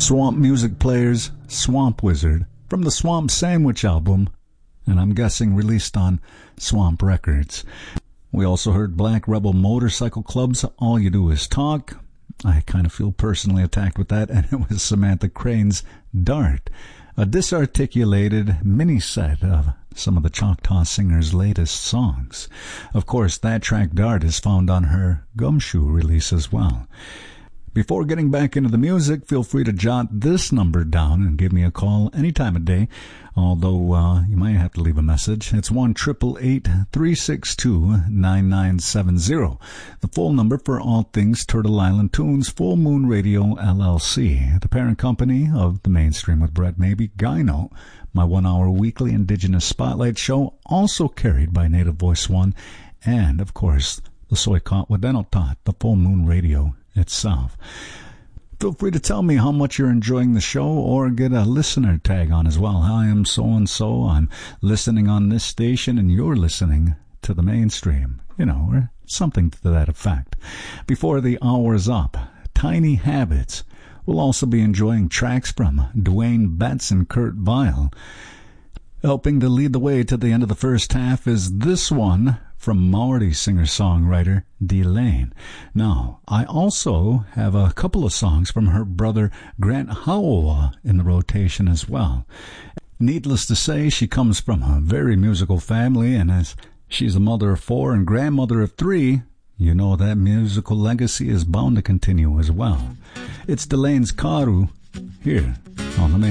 Swamp Music Players' Swamp Wizard from the Swamp Sandwich album, and I'm guessing released on Swamp Records. We also heard Black Rebel Motorcycle Club's All You Do Is Talk. I kind of feel personally attacked with that, and it was Samantha Crane's Dart, a disarticulated mini-set of some of the Choctaw Singer's latest songs. Of course, that track Dart is found on her Gumshoe release as well. Before getting back into the music, feel free to jot this number down and give me a call any time of day, although you might have to leave a message. It's 1-888-362-9970. The full number for all things Turtle Island Tunes, Full Moon Radio, LLC, the parent company of The Mainstream with Brett Maybe, Gyno, my 1-hour weekly Indigenous Spotlight show, also carried by Native Voice One, and, of course, the Soykot Wadenotot, the Full Moon Radio itself. Feel free to tell me how much you're enjoying the show, or get a listener tag on as well. Hi, I'm so-and-so. I'm listening on this station, and you're listening to the Mainstream. You know, or something to that effect. Before the hour's up, Tiny Habits. We'll also be enjoying tracks from Dwayne Betts and Kurt Vile. Helping to lead the way to the end of the first half is this one from Maori singer-songwriter Dee Lane. Now, I also have a couple of songs from her brother Grant Hauoa in the rotation as well. Needless to say, she comes from a very musical family, and as she's a mother of 4 and grandmother of 3, you know that musical legacy is bound to continue as well. It's Delane's Karu here on the Main.